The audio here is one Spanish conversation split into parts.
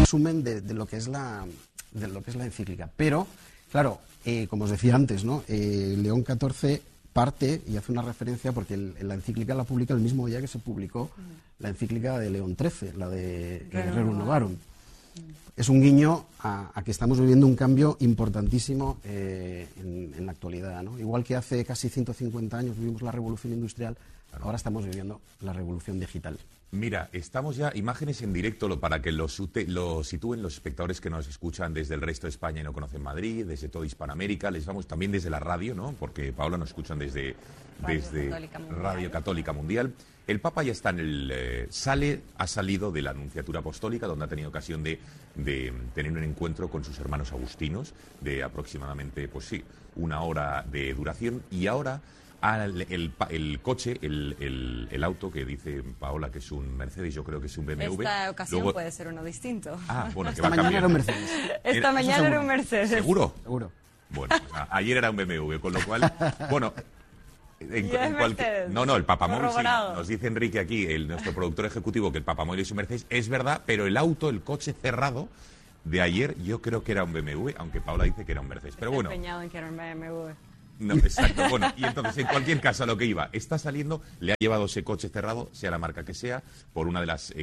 resumen de lo que es la encíclica. Pero, claro, como os decía antes, ¿no? León XIV parte y hace una referencia porque la encíclica la publica el mismo día que se publicó la encíclica de León XIII, la de Rerum Novarum. Es un guiño a que estamos viviendo un cambio importantísimo en la actualidad, ¿no? Igual que hace casi 150 años vivimos la revolución industrial, ahora estamos viviendo la revolución digital. Mira, estamos ya, imágenes en directo para que lo sitúen los espectadores que nos escuchan desde el resto de España y no conocen Madrid, desde toda Hispanoamérica, les vamos también desde la radio, ¿no? Porque Paola nos escuchan desde Radio Católica Mundial. El Papa ya está en el... ha salido de la Nunciatura Apostólica, donde ha tenido ocasión de tener un encuentro con sus hermanos agustinos de aproximadamente, pues sí, 1 hora de duración, y ahora... el coche, el auto que dice Paola que es un Mercedes, yo creo que es un BMW. Esta ocasión luego... puede ser uno distinto. Ah, bueno, que Esta va mañana era un cambiando. Mercedes. Esta mañana era un Mercedes. ¿Seguro? Seguro. Bueno, ayer era un BMW, con lo cual, bueno... Mercedes. No, el Papamóvil, sí, Corroborado. nos dice Enrique aquí, nuestro productor ejecutivo, que el Papamóvil es un Mercedes, es verdad, pero el auto, el coche cerrado de ayer, yo creo que era un BMW, aunque Paola dice que era un Mercedes. Pero bueno. Empeñado en que era un BMW. No, exacto. Bueno, y entonces, en cualquier caso, a lo que iba, está saliendo, le ha llevado ese coche cerrado, sea la marca que sea, por una de las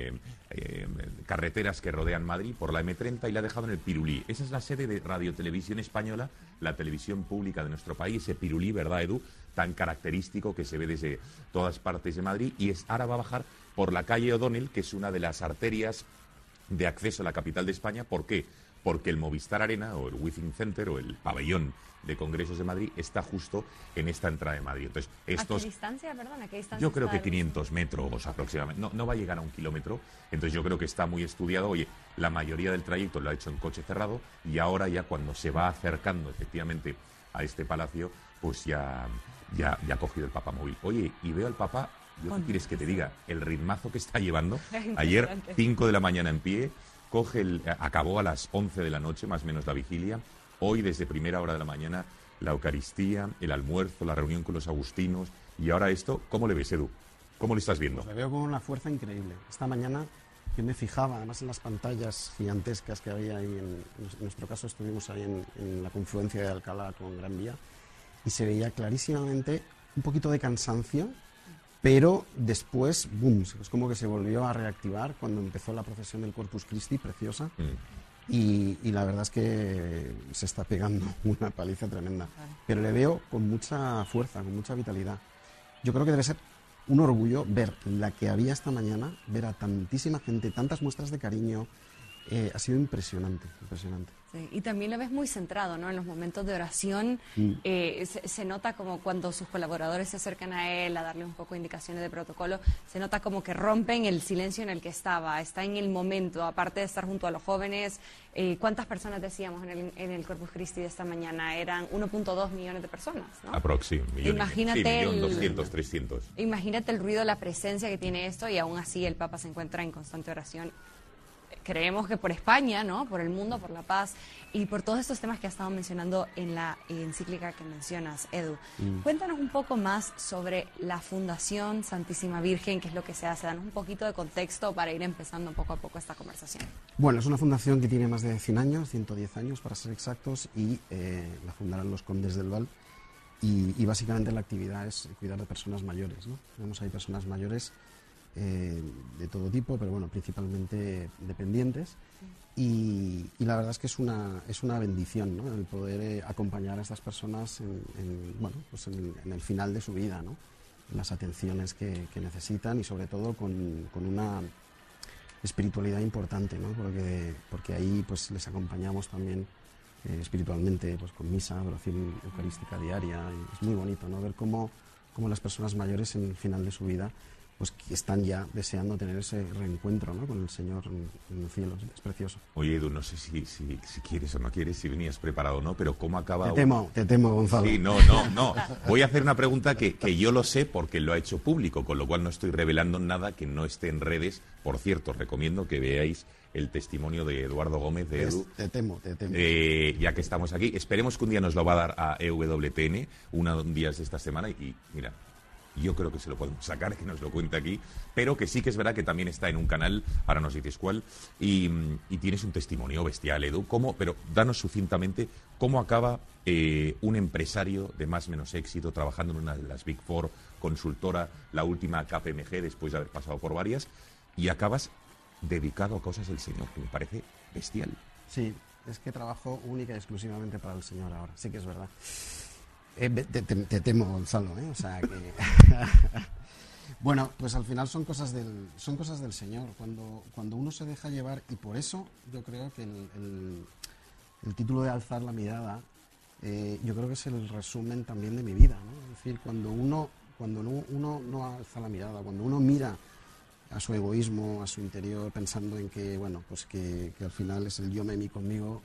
carreteras que rodean Madrid, por la M30, y la ha dejado en el Pirulí. Esa es la sede de Radio Televisión Española, la televisión pública de nuestro país, ese Pirulí, ¿verdad, Edu? Tan característico que se ve desde todas partes de Madrid, y ahora va a bajar por la calle O'Donnell, que es una de las arterias de acceso a la capital de España. ¿Por qué? Porque el Movistar Arena, o el Withing Center, o el pabellón de Congresos de Madrid, está justo en esta entrada de Madrid. Entonces, ¿A qué distancia, perdón? ¿A qué distancia? Yo creo que está 500 metros aproximadamente. No va a llegar a 1 kilómetro. Entonces, yo creo que está muy estudiado. Oye, la mayoría del trayecto lo ha hecho en coche cerrado, y ahora ya cuando se va acercando efectivamente a este palacio, pues ya ha cogido el Papamóvil. Oye, y veo al Papa, ¿qué quieres que te diga? El ritmazo que está llevando. Ayer, 5 de la mañana en pie, acabó a las 11 de la noche, más o menos, la vigilia. Hoy, desde primera hora de la mañana, la Eucaristía, el almuerzo, la reunión con los agustinos, y ahora esto. ¿Cómo le ves, Edu? ¿Cómo le estás viendo? Pues le veo con una fuerza increíble. Esta mañana yo me fijaba, además, en las pantallas gigantescas que había ahí. En nuestro caso estuvimos ahí en la confluencia de Alcalá con Gran Vía, y se veía clarísimamente un poquito de cansancio, pero después, boom, es como que se volvió a reactivar cuando empezó la procesión del Corpus Christi, preciosa. Y la verdad es que se está pegando una paliza tremenda. Pero le veo con mucha fuerza, con mucha vitalidad. Yo creo que debe ser un orgullo ver la que había esta mañana, ver a tantísima gente, tantas muestras de cariño. Ha sido impresionante, impresionante. Sí, y también lo ves muy centrado, ¿no? En los momentos de oración se nota como cuando sus colaboradores se acercan a él a darle un poco de indicaciones de protocolo, se nota como que rompen el silencio en el que está en el momento, aparte de estar junto a los jóvenes. ¿Cuántas personas decíamos en el Corpus Christi de esta mañana? Eran 1.2 millones de personas, ¿no? Aproximadamente. Imagínate 1.200.000, 300. Imagínate el ruido, la presencia que tiene esto, y aún así el Papa se encuentra en constante oración. Creemos que por España, ¿no? Por el mundo, por la paz y por todos estos temas que has estado mencionando en la encíclica que mencionas, Edu. Cuéntanos un poco más sobre la Fundación Santísima Virgen, qué es lo que se hace. Danos un poquito de contexto para ir empezando poco a poco esta conversación. Bueno, es una fundación que tiene más de 100 años, 110 años para ser exactos, y la fundaron los condes del Val. Y básicamente la actividad es cuidar de personas mayores, ¿no? Tenemos ahí personas mayores de todo tipo, pero bueno, principalmente dependientes, y la verdad es que es una bendición, ¿no? El poder acompañar a estas personas en el final de su vida, ¿no? En las atenciones que necesitan, y sobre todo con una espiritualidad importante, ¿no? Porque ahí pues les acompañamos también espiritualmente, pues con misa, oración eucarística diaria, y es muy bonito, ¿no? Ver cómo las personas mayores en el final de su vida pues que están ya deseando tener ese reencuentro, ¿no? Con el Señor en el cielo. Es precioso. Oye, Edu, no sé si quieres o no quieres, si venías preparado o no, pero ¿cómo acaba? Te temo, Gonzalo. Sí, no. Voy a hacer una pregunta que yo lo sé porque lo ha hecho público, con lo cual no estoy revelando nada que no esté en redes. Por cierto, recomiendo que veáis el testimonio de Eduardo Gómez, de Edu. Te temo. Ya que estamos aquí, esperemos que un día nos lo va a dar a EWTN, un día de esta semana, y mira, yo creo que se lo podemos sacar, que nos lo cuente aquí, pero que sí que es verdad que también está en un canal, ahora nos dices cuál, y tienes un testimonio bestial, Edu. Pero danos sucintamente cómo acaba un empresario de más o menos éxito, trabajando en una de las Big Four, consultora, la última KPMG, después de haber pasado por varias, y acabas dedicado a cosas del Señor, que me parece bestial. Sí, es que trabajo única y exclusivamente para el Señor ahora, sí que es verdad. Te temo, Gonzalo, ¿eh? O sea que... Bueno, pues al final son cosas del Señor. Cuando uno se deja llevar, y por eso yo creo que el título de alzar la mirada, yo creo que es el resumen también de mi vida, ¿no? Es decir, cuando uno no alza la mirada, cuando uno mira a su egoísmo, a su interior, pensando en que, bueno, pues que al final es el yo, me, mí, conmigo,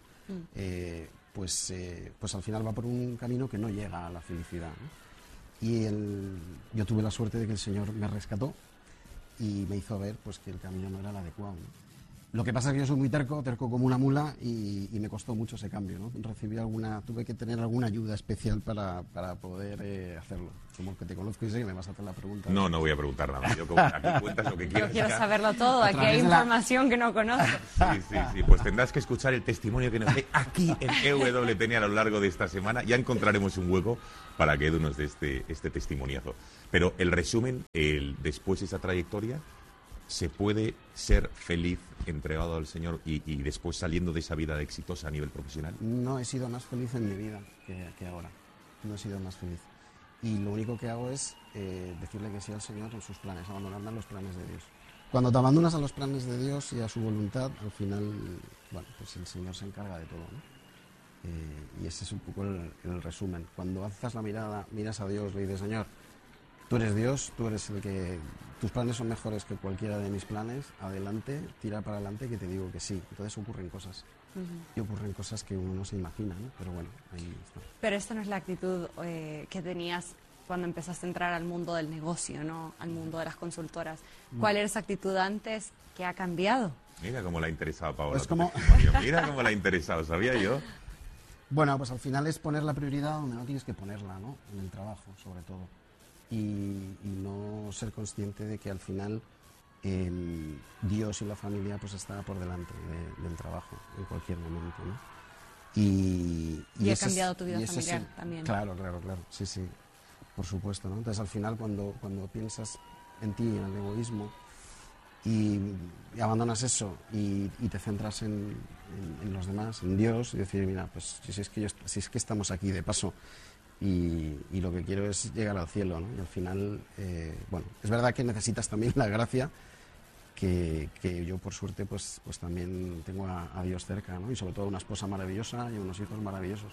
pues al final va por un camino que no llega a la felicidad, ¿no? Y yo tuve la suerte de que el Señor me rescató y me hizo ver pues que el camino no era el adecuado, ¿no? Lo que pasa es que yo soy muy terco como una mula, y me costó mucho ese cambio, ¿no? Tuve que tener alguna ayuda especial para poder hacerlo. Como que te conozco y sé que me vas a hacer la pregunta. No voy a preguntar nada. Yo aquí cuentas lo que quieras. Yo quiero saberlo todo, aquí hay información que no conozco. Sí, pues tendrás que escuchar el testimonio que nos dé aquí en EWTN a lo largo de esta semana. Ya encontraremos un hueco para que Edu nos dé este testimoniazo. Pero el resumen, después de esa trayectoria, ¿se puede ser feliz entregado al Señor y después saliendo de esa vida exitosa a nivel profesional? No he sido más feliz en mi vida que ahora. No he sido más feliz. Y lo único que hago es decirle que sí al Señor en sus planes, abandonarme a los planes de Dios. Cuando te abandonas a los planes de Dios y a su voluntad, al final, bueno, pues el Señor se encarga de todo, ¿no? Y ese es un poco el resumen. Cuando alzas la mirada, miras a Dios, le dices, Señor, tú eres Dios, tú eres el que... Tus planes son mejores que cualquiera de mis planes, adelante, tira para adelante, que te digo que sí. Entonces ocurren cosas. Y ocurren cosas que uno no se imagina, ¿no? Pero bueno, ahí está. Pero esta no es la actitud que tenías cuando empezaste a entrar al mundo del negocio, ¿no? Al mundo de las consultoras. ¿Cuál era esa actitud antes que ha cambiado? Mira cómo la ha interesado, Paola. Pues como... Mira cómo la ha interesado, ¿sabía yo? Bueno, pues al final es poner la prioridad donde no tienes que ponerla, ¿no? En el trabajo, sobre todo. Y no ser consciente de que al final Dios y la familia pues está por delante del trabajo en cualquier momento, ¿no? Y ha cambiado tu vida familiar también. Claro, sí, por supuesto, ¿no? Entonces al final cuando piensas en ti, en el egoísmo, y abandonas eso y te centras en los demás, en Dios, y decir, mira, pues si es que estamos aquí de paso, y lo que quiero es llegar al cielo, ¿no? Y al final, bueno, es verdad que necesitas también la gracia, que yo por suerte pues también tengo a Dios cerca, ¿no? Y sobre todo una esposa maravillosa y unos hijos maravillosos.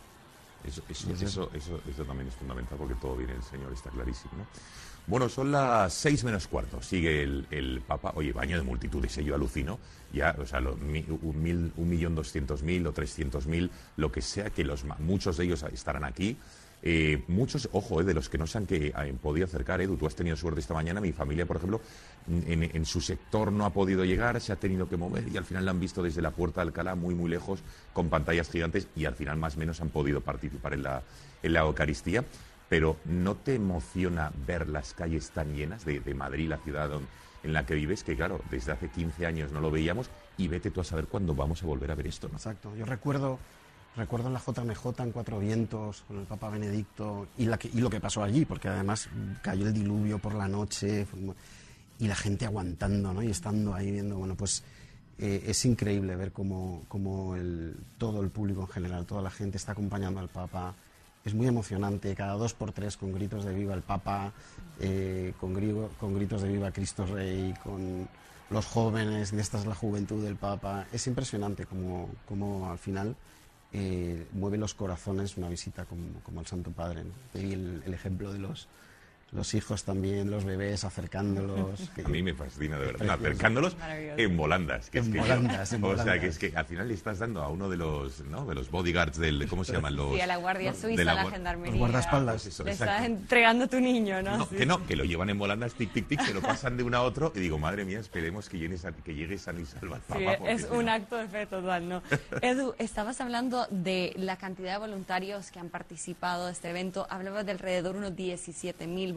Eso también es fundamental, porque todo viene del Señor, está clarísimo, ¿no? Bueno, son las 6 menos cuarto. Sigue el Papa. Oye, baño de multitudes, yo alucino. Ya, o sea, 1.200.000 o 300.000, lo que sea, que muchos de ellos estarán aquí. Muchos, ojo, de los que no se han podido acercar, Edu, tú has tenido suerte esta mañana. Mi familia, por ejemplo, en su sector no ha podido llegar, se ha tenido que mover, y al final la han visto desde la Puerta de Alcalá, muy, muy lejos, con pantallas gigantes, y al final más o menos han podido participar en la Eucaristía. Pero ¿no te emociona ver las calles tan llenas de Madrid, la ciudad en la que vives, que claro, desde hace 15 años no lo veíamos, y vete tú a saber cuándo vamos a volver a ver esto, ¿no? Exacto. Yo recuerdo en la JMJ en Cuatro Vientos, con el Papa Benedicto, y lo que pasó allí, porque además cayó el diluvio por la noche, y la gente aguantando, ¿no? Y estando ahí viendo, bueno, pues es increíble ver cómo todo el público en general, toda la gente está acompañando al Papa. Es muy emocionante, cada 2x3 con gritos de viva el Papa, con gritos de viva Cristo Rey, con los jóvenes, de esta es la juventud del Papa. Es impresionante cómo al final mueve los corazones una visita como el Santo Padre, ¿no? Y el ejemplo de los hijos también, los bebés, acercándolos. A mí me fascina, de verdad. Acercándolos en volandas. En volandas. O sea, que es que al final le estás dando a uno de los bodyguards ¿cómo se llaman los? Sí, a la Guardia Suiza, a la Gendarmería. Los guardaespaldas. Pues le estás entregando a tu niño, ¿no? No, sí. Que lo llevan en volandas, tic, tic, tic, se lo pasan de uno a otro, y digo, madre mía, esperemos que llegue sano y salvo al Papa. Sí, es un acto de fe total, ¿no? Edu, estabas hablando de la cantidad de voluntarios que han participado de este evento. Hablabas de alrededor de unos 17.000 voluntarios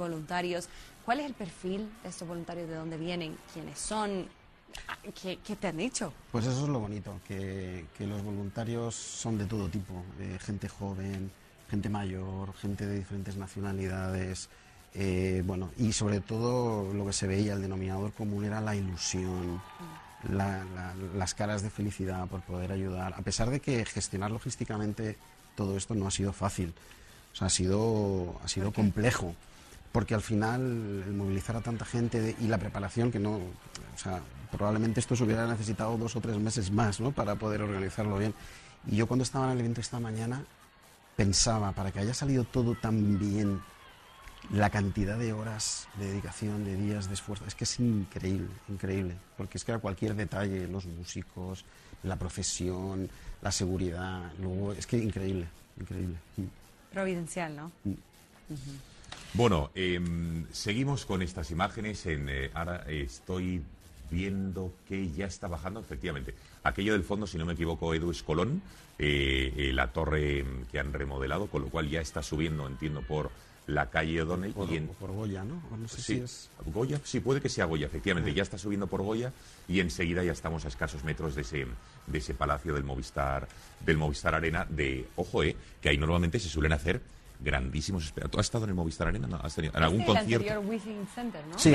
voluntarios. ¿Cuál es el perfil de estos voluntarios? ¿De dónde vienen? ¿Quiénes son? ¿Qué te han dicho? Pues eso es lo bonito, que los voluntarios son de todo tipo, gente joven, gente mayor, gente de diferentes nacionalidades, bueno, y sobre todo lo que se veía, el denominador común era la ilusión, las caras de felicidad por poder ayudar, a pesar de que gestionar logísticamente todo esto no ha sido fácil, o sea, ha sido complejo, porque al final el movilizar a tanta gente y la preparación que no, o sea, probablemente esto se hubiera necesitado 2 o 3 meses más, ¿no?, para poder organizarlo bien. Y yo cuando estaba en el evento esta mañana pensaba, para que haya salido todo tan bien, la cantidad de horas de dedicación, de días de esfuerzo, es que es increíble, increíble, porque es que era cualquier detalle, los músicos, la profesión, la seguridad, luego es que increíble, increíble. Providencial, ¿no? Bueno, seguimos con estas imágenes. Ahora estoy viendo que ya está bajando, efectivamente. Aquello del fondo, si no me equivoco, Edu, es Colón, la torre que han remodelado, con lo cual ya está subiendo, entiendo, por la calle O'Donnell. Por Goya, ¿no? No sé si es... Goya, sí, puede que sea Goya, efectivamente. Ya está subiendo por Goya y enseguida ya estamos a escasos metros de ese palacio del Movistar Arena. Ojo, que ahí normalmente se suelen hacer grandísimos. ¿Tú has estado en el Movistar Arena? ¿No? ¿Has tenido en algún concierto? El anterior Withing Center, ¿no? Sí,